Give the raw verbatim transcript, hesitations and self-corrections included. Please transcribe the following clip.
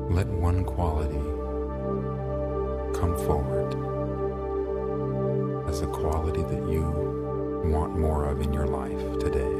let one quality come forward as a quality that you want more of in your life today.